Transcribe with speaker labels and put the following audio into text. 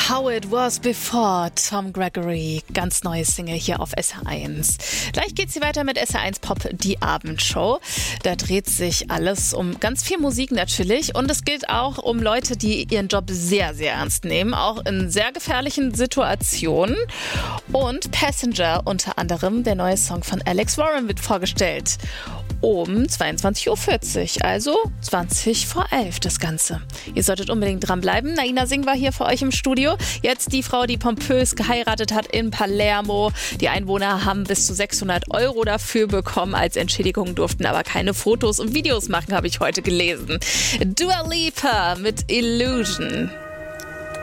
Speaker 1: How It Was Before, Tom Gregory, ganz neue Single hier auf SR1. Gleich geht's hier weiter mit SR1 Pop, die Abendshow. Da dreht sich alles um ganz viel Musik natürlich und es geht auch um Leute, die ihren Job sehr, sehr ernst nehmen, auch in sehr gefährlichen Situationen. Und Passenger unter anderem, der neue Song von Alex Warren wird vorgestellt. Um 22.40 Uhr, also 20 vor 11 das Ganze. Ihr solltet unbedingt dranbleiben. Naina Singh war hier für euch im Studio. Jetzt die Frau, die pompös geheiratet hat in Palermo. Die Einwohner haben bis zu 600 € dafür bekommen als Entschädigung, durften aber keine Fotos und Videos machen, habe ich heute gelesen. Dua Lipa mit Illusion.